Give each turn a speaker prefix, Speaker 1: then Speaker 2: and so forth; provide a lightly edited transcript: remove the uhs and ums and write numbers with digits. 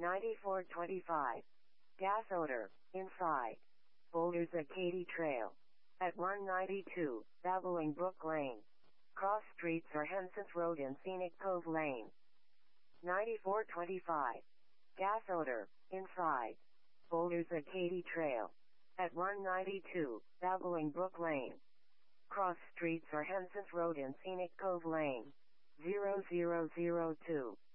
Speaker 1: 9425. Gas odor, inside. Boulders Acadie Trail. At 192, Babbling Brook Lane. Cross streets are Henson's Road and Scenic Cove Lane. 9425. Gas odor, inside. Boulders Acadie Trail. At 192, Babbling Brook Lane. Cross streets are Henson's Road and Scenic Cove Lane. 0002.